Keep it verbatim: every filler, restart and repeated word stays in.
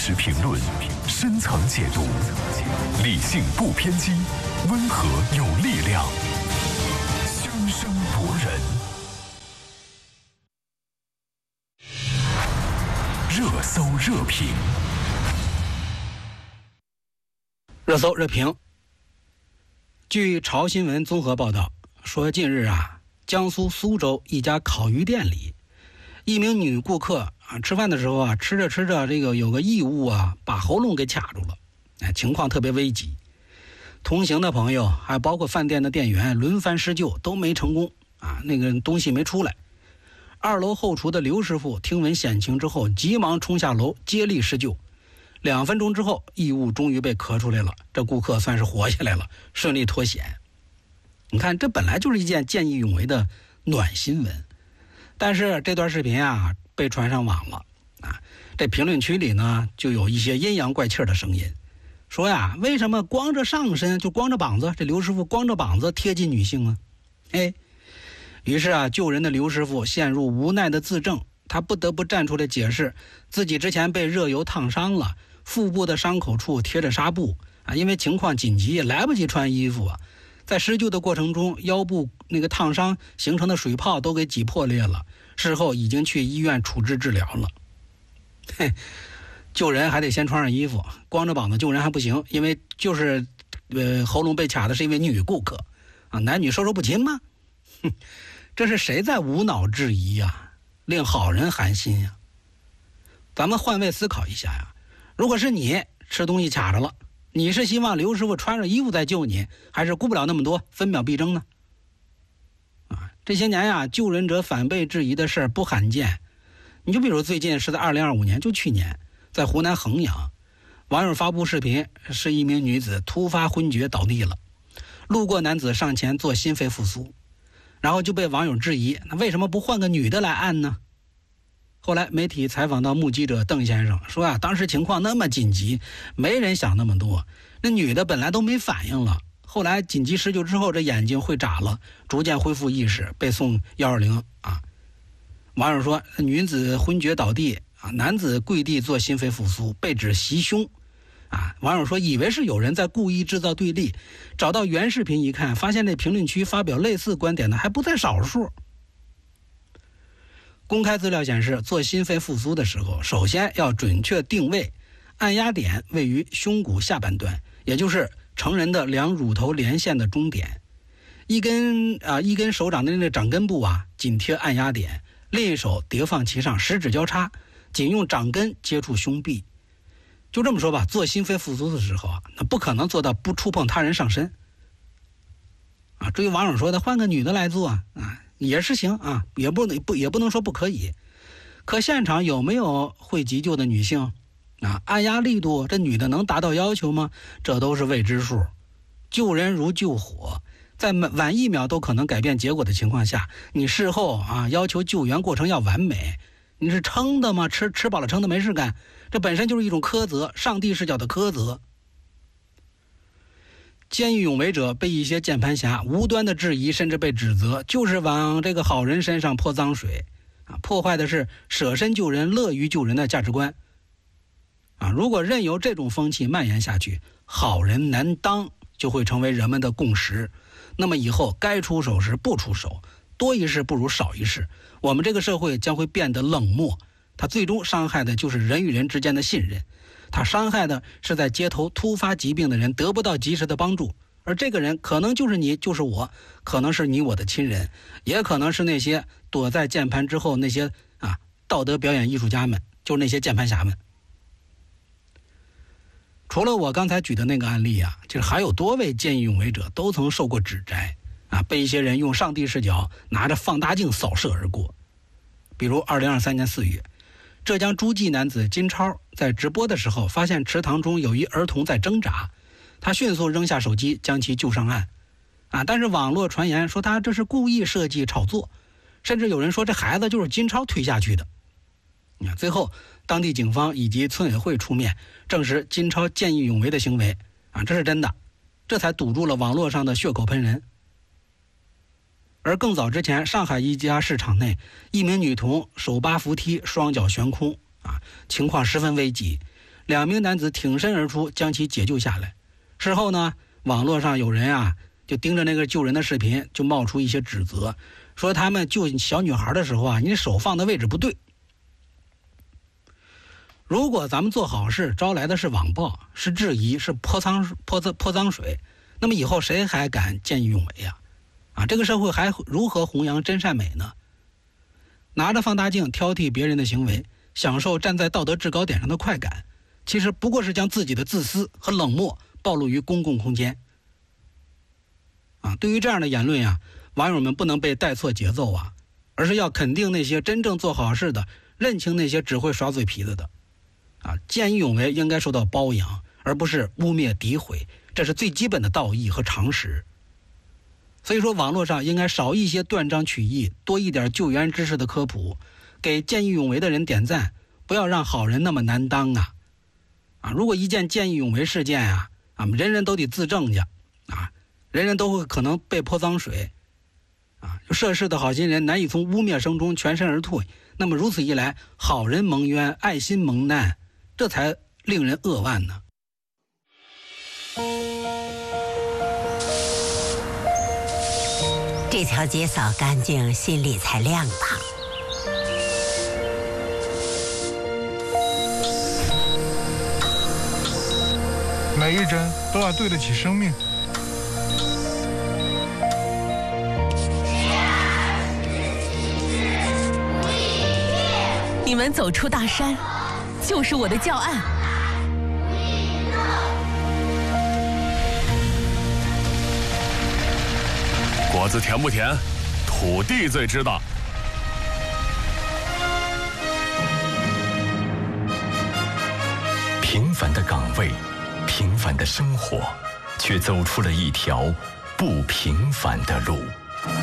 实评论，深层解读，理性不偏激，温和有力量，声声夺人。热搜热评， 热搜热评。据潮新闻综合报道说，近日啊，江苏苏州一家烤鱼店里，一名女顾客啊吃饭的时候啊，吃着吃着这个有个异物啊把喉咙给卡住了，哎，情况特别危急。同行的朋友还包括饭店的店员轮番施救都没成功啊，那个东西没出来。二楼后厨的刘师傅听闻险情之后，急忙冲下楼接力施救。两分钟之后，异物终于被咳出来了，这顾客算是活下来了，顺利脱险。你看，这本来就是一件见义勇为的暖新闻，但是这段视频啊被传上网了啊，这评论区里呢就有一些阴阳怪气的声音，说呀，为什么光着上身就光着膀子，这刘师傅光着膀子贴近女性啊？哎，于是啊，救人的刘师傅陷入无奈的自证，他不得不站出来解释，自己之前被热油烫伤了，腹部的伤口处贴着纱布啊，因为情况紧急，来不及穿衣服啊，在施救的过程中，腰部那个烫伤形成的水泡都给挤破裂了，事后已经去医院处置治疗了。嘿，救人还得先穿上衣服，光着膀子救人还不行，因为就是呃喉咙被卡的是一位女顾客啊，男女授受不亲吗？哼，这是谁在无脑质疑呀、啊？令好人寒心呀、啊！咱们换位思考一下呀，如果是你吃东西卡着了，你是希望刘师傅穿着衣服再救你，还是顾不了那么多，分秒必争呢？啊，这些年呀，救人者反被质疑的事儿不罕见。你就比如最近是在二零二五年，就去年，在湖南衡阳，网友发布视频，是一名女子突发昏厥倒地了，路过男子上前做心肺复苏，然后就被网友质疑，那为什么不换个女的来按呢？后来媒体采访到目击者邓先生说啊，当时情况那么紧急，没人想那么多，那女的本来都没反应了，后来紧急施救之后，这眼睛会眨了，逐渐恢复意识，被送一二零啊。网友说，女子昏厥倒地啊，男子跪地做心肺复苏，被指袭胸啊。网友说，以为是有人在故意制造对立，找到原视频一看，发现这评论区发表类似观点的还不在少数。公开资料显示，做心肺复苏的时候，首先要准确定位，按压点位于胸骨下半段，也就是成人的两乳头连线的中点。一根啊，一根手掌的那个掌根部啊，紧贴按压点，另一手叠放其上，十指交叉，仅用掌根接触胸壁。就这么说吧，做心肺复苏的时候啊，那不可能做到不触碰他人上身啊。至于网友说的换个女的来做啊，也是行啊，也不能不也不能说不可以。可现场有没有会急救的女性啊？按压力度，这女的能达到要求吗？这都是未知数。救人如救火，在晚一秒都可能改变结果的情况下，你事后啊要求救援过程要完美，你是撑的吗？吃吃饱了撑的没事干，这本身就是一种苛责，上帝视角的苛责。见义勇为者被一些键盘侠无端的质疑，甚至被指责，就是往这个好人身上泼脏水啊，破坏的是舍身救人、乐于救人的价值观啊！如果任由这种风气蔓延下去，好人难当就会成为人们的共识。那么以后该出手时不出手，多一事不如少一事，我们这个社会将会变得冷漠，它最终伤害的就是人与人之间的信任。他伤害的是在街头突发疾病的人得不到及时的帮助，而这个人可能就是你，就是我，可能是你我的亲人，也可能是那些躲在键盘之后那些啊道德表演艺术家们，就是那些键盘侠们。除了我刚才举的那个案例啊，就是还有多位见义勇为者都曾受过指摘啊，被一些人用上帝视角拿着放大镜扫射而过。比如二零二三年四月，浙江诸暨男子金超在直播的时候发现池塘中有一儿童在挣扎，他迅速扔下手机将其救上岸啊！但是网络传言说他这是故意设计炒作，甚至有人说这孩子就是金超推下去的。啊，最后当地警方以及村委会出面证实金超见义勇为的行为啊，这是真的，这才堵住了网络上的血口喷人。而更早之前，上海一家市场内，一名女童手扒扶梯，双脚悬空啊，情况十分危急。 两名男子挺身而出，将其解救下来。事后呢，网络上有人啊就盯着那个救人的视频，就冒出一些指责，说他们救小女孩的时候啊，你手放的位置不对。如果咱们做好事招来的是网暴、是质疑、是泼脏泼脏泼脏水，那么以后谁还敢见义勇为呀？啊，这个社会还如何弘扬真善美呢？拿着放大镜挑剔别人的行为，享受站在道德制高点上的快感，其实不过是将自己的自私和冷漠暴露于公共空间。啊，对于这样的言论呀，网友们不能被带错节奏啊，而是要肯定那些真正做好事的，认清那些只会耍嘴皮子的。啊，见义勇为应该受到褒扬，而不是污蔑诋毁，这是最基本的道义和常识。所以说，网络上应该少一些断章取义，多一点救援知识的科普，给见义勇为的人点赞，不要让好人那么难当啊！啊，如果一件见义勇为事件啊，啊，人人都得自证去，啊，人人都会可能被泼脏水，啊，涉事的好心人难以从污蔑声中全身而退，那么如此一来，好人蒙冤，爱心蒙难，这才令人扼腕呢。 这条街扫干净，心里才亮堂。 每一针都要对得起生命。 你们走出大山，就是我的教案。 果子甜不甜，土地最知道。平凡的岗位，平凡的生活，却走出了一条不平凡的路。